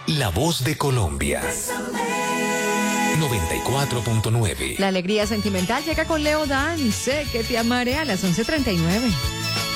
La voz de Colombia. 94.9. La alegría sentimental llega con Leo Dan. Sé que te amaré a las 11:39.